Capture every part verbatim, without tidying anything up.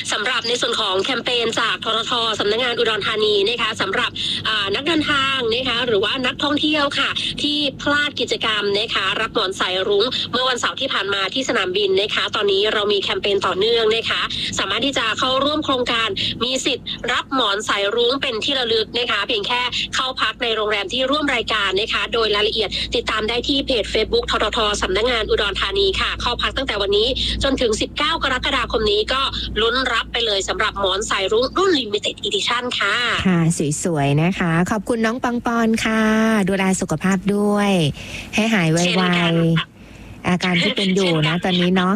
สำหรับในส่วนของแคมเปญจากททท.สำนักงานอุดรธานีนะคะสำหรับนักเดินทางนะคะหรือว่านักท่องเที่ยวค่ะที่พลาดกิจกรรมนะคะรับหมอนสายรุ้งเมื่อวันเสาร์ที่ผ่านมาที่สนามบินนะคะตอนนี้เรามีแคมเปญต่อเนื่องนะคะสามารถที่จะเข้าร่วมโครงการมีสิทธิ์รับหมอนสายรุ้งเป็นที่ระลึกนะคะเพียงแค่เข้าพักในโรงแรมที่ร่วมรายการนะคะโดยรายละเอียดติดตามได้ที่เพจ Facebook ททท.สำนักงานอุดรธานีค่ะเข้าพักตั้งแต่วันนี้จนถึงสิบเก้ากรกฎาคมนี้ก็ลุ้นรับไปเลยสำหรับหมอนสายรุ้งรุ่น Limited Edition ค่ะค่ะสวยๆนะคะขอบคุณน้องปังปอนค่ะดูแลสุขภาพด้วยให้หายไวๆอาการที่เป็นอยู่นะตอนนี้เนาะ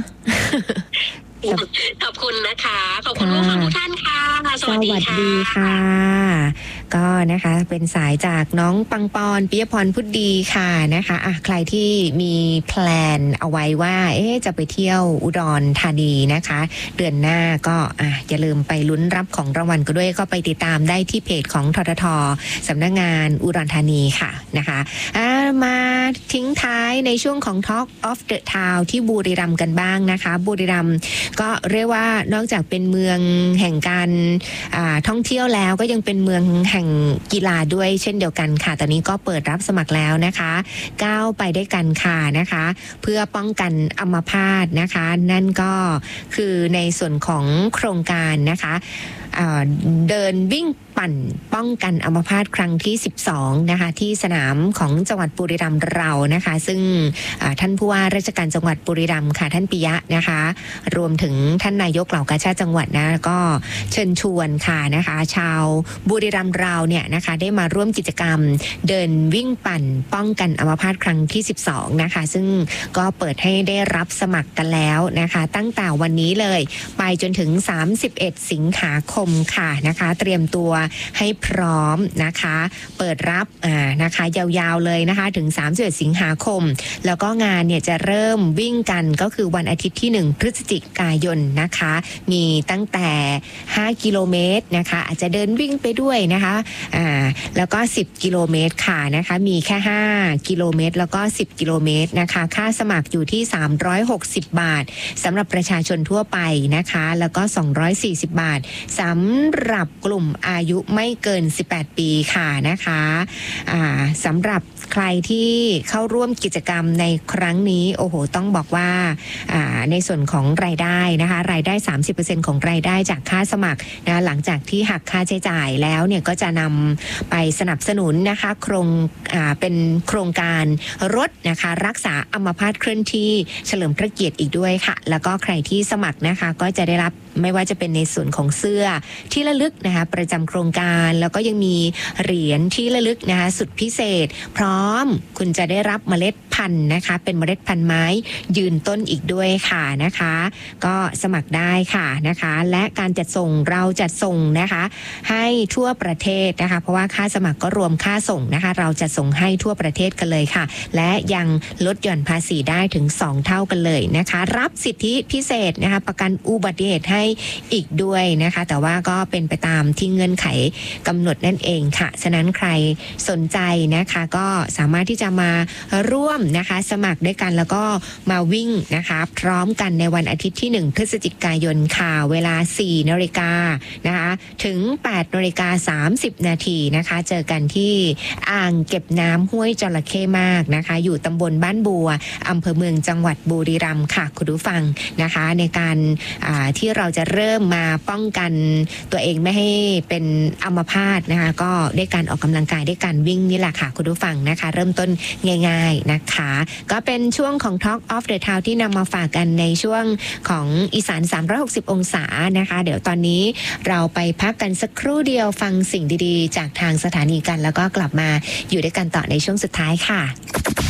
ขอบคุณนะคะขอบคุณผู้ฟังทุกท่านค่ะสวัสดีค่ะก็นะคะเป็นสายจากน้องปังปอนปิยพรพุทธดีค่ะนะคะอ่ะใครที่มีแพลนเอาไว้ว่าเอ๊ะจะไปเที่ยวอุดรธานีนะคะเดือนหน้าก็อ่ะอย่าลืมไปลุ้นรับของรางวัลก็ด้วยก็ไปติดตามได้ที่เพจของททท.สำนักงานอุดรธานีค่ะนะคะอ่ะมาทิ้งท้ายในช่วงของ Talk of the Town ที่บุรีรัมย์กันบ้างนะคะบุรีรัมย์ก็เรียกว่านอกจากเป็นเมืองแห่งการท่องเที่ยวแล้วก็ยังเป็นเมืองแห่งกีฬาด้วยเช่นเดียวกันค่ะตอนนี้ก็เปิดรับสมัครแล้วนะคะก้าวไปได้กันค่ะนะคะเพื่อป้องกันอัมพาตนะคะนั่นก็คือในส่วนของโครงการนะคะเดินวิ่งปั่นป้องกันอัมพาตครั้งที่สิบสองนะคะที่สนามของจังหวัดบุรีรัมย์เรานะคะซึ่งท่านผู้ว่าราชการจังหวัดบุรีรัมย์ค่ะท่านปิยะนะคะรวมถึงท่านนายกเหล่ากาชาดจังหวัดนะก็เชิญชวนค่ะนะคะชาวบุรีรัมย์เราเนี่ยนะคะได้มาร่วมกิจกรรมเดินวิ่งปั่นป้องกันอัมพาตครั้งที่สิบสองนะคะซึ่งก็เปิดให้ได้รับสมัครกันแล้วนะคะตั้งแต่วันนี้เลยไปจนถึงสามสิบเอ็ดสิงหาคมค่ะนะคะเตรียมตัวให้พร้อมนะคะเปิดรับอ่านะคะยาวๆเลยนะคะถึงสามสิบเอ็ดสิงหาคมแล้วก็งานเนี่ยจะเริ่มวิ่งกันก็คือวันอาทิตย์ที่หนึ่งพฤศจิกายนนะคะมีตั้งแต่ห้ากิโลเมตรนะคะอาจจะเดินวิ่งไปด้วยนะคะอ่าแล้วก็สิบกิโลเมตรค่ะนะคะมีแค่ห้ากิโลเมตรแล้วก็สิบกิโลเมตรนะคะค่าสมัครอยู่ที่สามร้อยหกสิบบาทสำหรับประชาชนทั่วไปนะคะแล้วก็สองร้อยสี่สิบบาทสำหรับกลุ่มอายุไม่เกินสิบแปดปีค่ะนะคะอ่าสำหรับใครที่เข้าร่วมกิจกรรมในครั้งนี้โอ้โหต้องบอกว่าอ่าในส่วนของรายได้นะคะรายได้ สามสิบเปอร์เซ็นต์ ของรายได้จากค่าสมัครนะหลังจากที่หักค่าใช้จ่ายแล้วเนี่ยก็จะนำไปสนับสนุนนะคะโครงอ่าเป็นโครงการรถนะคะรักษาอัมพาตเคลื่อนที่เฉลิมพระเกียรติอีกด้วยค่ะแล้วก็ใครที่สมัครนะคะก็จะได้รับไม่ว่าจะเป็นในส่วนของเสื้อที่ระลึกนะคะประจำโครงการแล้วก็ยังมีเหรียญที่ระลึกนะคะสุดพิเศษพร้อมคุณจะได้รับเมล็ดพันธุ์นะคะเป็นเมล็ดพันธุ์ไม้ยืนต้นอีกด้วยค่ะนะคะก็สมัครได้ค่ะนะคะและการจัดส่งเราจัดส่งนะคะให้ทั่วประเทศนะคะเพราะว่าค่าสมัครก็รวมค่าส่งนะคะเราจะส่งให้ทั่วประเทศกันเลยค่ะและยังลดหย่อนภาษีได้ถึงสองเท่ากันเลยนะคะรับสิทธิพิเศษนะคะประกันอุบัติเหตุให้อีกด้วยนะคะแต่ว่าก็เป็นไปตามที่เงื่อนไขกำหนดนั่นเองค่ะฉะนั้นใครสนใจนะคะก็สามารถที่จะมาร่วมนะคะสมัครด้วยกันแล้วก็มาวิ่งนะคะพร้อมกันในวันอาทิตย์ที่หนึ่งพฤศจิกายนค่ะเวลา สี่นาฬิกานะคะถึง แปดนาฬิกาสามสิบนาทีนะคะเจอกันที่อ่างเก็บน้ำห้วยจระเข้มากนะคะอยู่ตำบลบ้านบัวอำเภอเมืองจังหวัดบุรีรัมย์ค่ะคุณผู้ฟังนะคะในการที่เราจะเริ่มมาป้องกันตัวเองไม่ให้เป็นอัมพาตนะคะก็ด้วยการออกกำลังกายด้วยการวิ่งนี่แหละค่ะคุณผู้ฟังนะคะเริ่มต้นง่ายๆนะคะก็เป็นช่วงของ Talk of the Town ที่นำมาฝากกันในช่วงของอีสานสามร้อยหกสิบองศานะคะเดี๋ยวตอนนี้เราไปพักกันสักครู่เดียวฟังสิ่งดีๆจากทางสถานีกันแล้วก็กลับมาอยู่ด้วยกันต่อในช่วงสุดท้ายค่ะ